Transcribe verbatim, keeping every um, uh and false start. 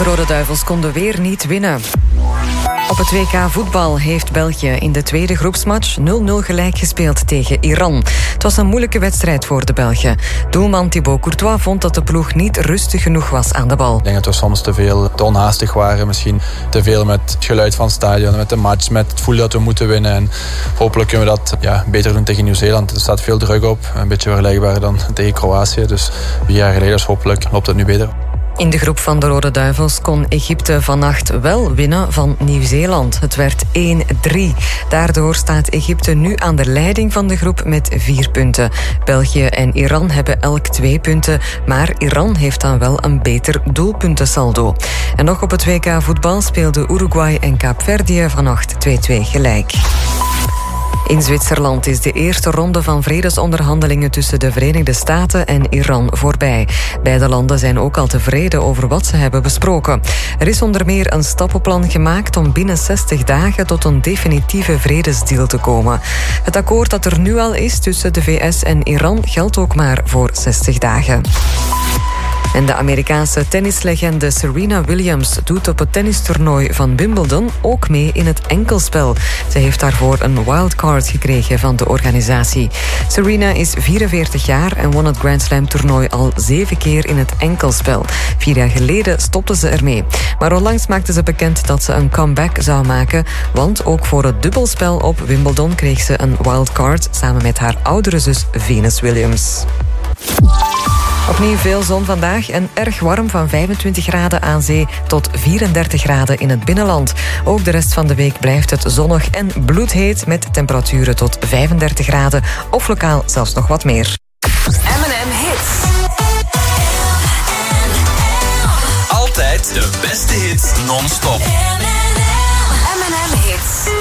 De Rode Duivels konden weer niet winnen. Op het W K voetbal heeft België in de tweede groepsmatch nul nul gelijk gespeeld tegen Iran. Het was een moeilijke wedstrijd voor de Belgen. Doelman Thibaut Courtois vond dat de ploeg niet rustig genoeg was aan de bal. Ik denk dat we soms te veel te onhaastig waren. Misschien te veel met het geluid van het stadion, met de match, met het gevoel dat we moeten winnen. En hopelijk kunnen we dat ja, beter doen tegen Nieuw-Zeeland. Er staat veel druk op. Een beetje vergelijkbaar dan tegen Kroatië. Dus vier jaar geleden, dus hopelijk loopt het nu beter. In de groep van de Rode Duivels kon Egypte vannacht wel winnen van Nieuw-Zeeland. Het werd één drie. Daardoor staat Egypte nu aan de leiding van de groep met vier punten. België en Iran hebben elk twee punten, maar Iran heeft dan wel een beter doelpuntensaldo. En nog op het W K voetbal speelden Uruguay en Kaapverdië vannacht twee twee gelijk. In Zwitserland is de eerste ronde van vredesonderhandelingen tussen de Verenigde Staten en Iran voorbij. Beide landen zijn ook al tevreden over wat ze hebben besproken. Er is onder meer een stappenplan gemaakt om binnen zestig dagen tot een definitieve vredesdeal te komen. Het akkoord dat er nu al is tussen de V S en Iran geldt ook maar voor zestig dagen. En de Amerikaanse tennislegende Serena Williams doet op het tennistoernooi van Wimbledon ook mee in het enkelspel. Ze heeft daarvoor een wildcard gekregen van de organisatie. Serena is vierenveertig jaar en won het Grand Slam toernooi al zeven keer in het enkelspel. Vier jaar geleden stopte ze ermee. Maar onlangs maakte ze bekend dat ze een comeback zou maken, want ook voor het dubbelspel op Wimbledon kreeg ze een wildcard samen met haar oudere zus Venus Williams. Opnieuw veel zon vandaag en erg warm van vijfentwintig graden aan zee tot vierendertig graden in het binnenland. Ook de rest van de week blijft het zonnig en bloedheet met temperaturen tot vijfendertig graden of lokaal zelfs nog wat meer. M en M Hits. Altijd de beste hits non-stop.